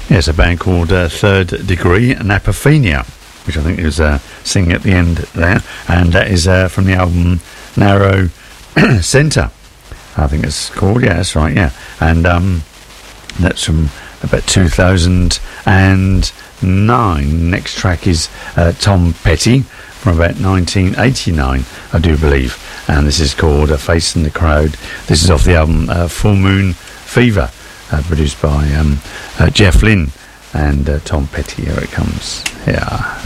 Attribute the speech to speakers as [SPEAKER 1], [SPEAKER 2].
[SPEAKER 1] Yes, a band called Third Degree and Apophenia, which I think is singing at the end there, and that is from the album Narrow Centre, I think it's called. Yeah, that's right. Yeah, and that's from about 2009. Next track is Tom Petty from about 1989, I do believe, and this is called Face in the Crowd. This is off the album Full Moon Fever, produced by Jeff Lynne and Tom Petty. Here it comes. Yeah.